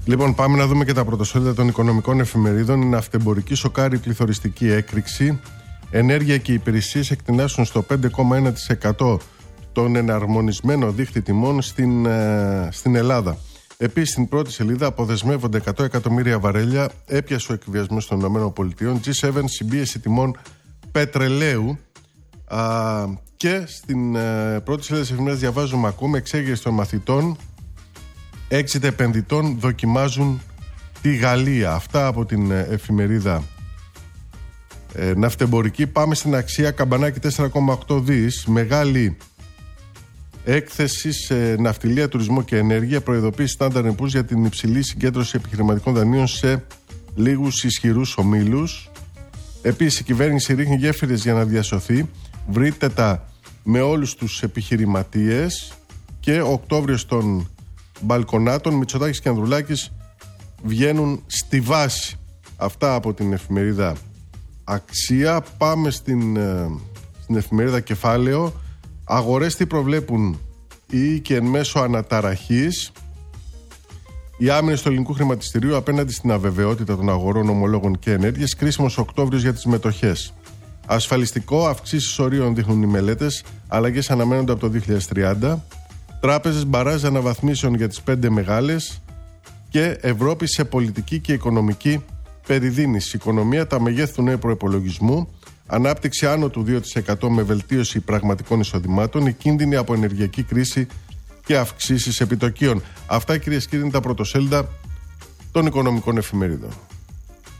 Λοιπόν, πάμε να δούμε και τα πρωτοσέλιδα των οικονομικών εφημερίδων. Η ναυτεμπορική σοκάρει πληθωριστική έκρηξη. Ενέργεια και υπηρεσίες εκτινάσουν στο 5,1% τον εναρμονισμένο δείκτη τιμών στην Ελλάδα. Επίσης, στην πρώτη σελίδα αποδεσμεύονται 100 εκατομμύρια βαρέλια. Έπιασε ο εκβιασμός των ΗΠΑ. G7 συμπίεση τιμών πετρελαίου. Και στην πρώτη σελίδα της εφημερίδας διαβάζουμε ακόμη εξέγερση των μαθητών. Exit επενδυτών δοκιμάζουν τη Γαλλία. Αυτά από την εφημερίδα ναυτεμπορική. Πάμε στην αξία. Καμπανάκι 4,8 δις. Μεγάλη έκθεση σε ναυτιλία, τουρισμό και ενέργεια. Προειδοποίηση Standard & Poor's για την υψηλή συγκέντρωση επιχειρηματικών δανείων σε λίγους ισχυρούς ομίλους. Επίσης, η κυβέρνηση ρίχνει γέφυρες για να διασωθεί. Βρείτε τα με όλους τους επιχειρηματίες. Και Οκτώβριος των Μπαλκονάτων, Μητσοτάκης και Ανδρουλάκης βγαίνουν στη βάση. Αυτά από την εφημερίδα Αξία. Πάμε στην εφημερίδα Κεφάλαιο. Αγορές τι προβλέπουν ή και εν μέσω αναταραχής. Οι άμυνες του ελληνικού χρηματιστηρίου απέναντι στην αβεβαιότητα των αγορών ομολόγων και ενέργειας. Κρίσιμος Οκτώβριος για τις μετοχές. Ασφαλιστικό, αυξήσεις ορίων δείχνουν οι μελέτες. Αλλαγές αναμένονται από το 2030. Τράπεζες μπαράζ αναβαθμίσεων για τις 5 μεγάλες. Και Ευρώπη σε πολιτική και οικονομική περιδίνηση. Οικονομία, τα μεγέθη του νέου προϋπολογισμού. Ανάπτυξη άνω του 2% με βελτίωση πραγματικών εισοδημάτων. Οι κίνδυνοι από ενεργειακή κρίση και αυξήσεις επιτοκίων. Αυτά, κυρίες και κύριοι, είναι τα πρωτοσέλιδα των οικονομικών εφημερίδων.